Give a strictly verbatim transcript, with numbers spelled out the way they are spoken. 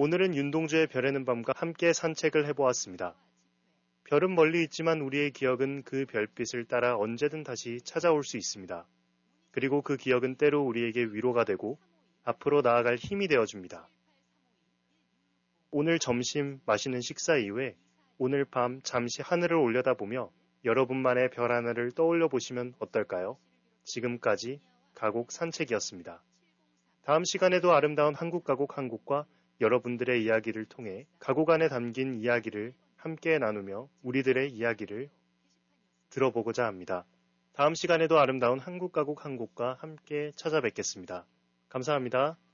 오늘은 윤동주의 별에는 밤과 함께 산책을 해보았습니다. 별은 멀리 있지만 우리의 기억은 그 별빛을 따라 언제든 다시 찾아올 수 있습니다. 그리고 그 기억은 때로 우리에게 위로가 되고 앞으로 나아갈 힘이 되어줍니다. 오늘 점심 맛있는 식사 이후에 오늘 밤 잠시 하늘을 올려다보며 여러분만의 별 하나를 떠올려 보시면 어떨까요? 지금까지 가곡 산책이었습니다. 다음 시간에도 아름다운 한국 가곡 한국과 여러분들의 이야기를 통해 가곡 안에 담긴 이야기를 함께 나누며 우리들의 이야기를 들어보고자 합니다. 다음 시간에도 아름다운 한국 가곡 한국과 함께 찾아뵙겠습니다. 감사합니다.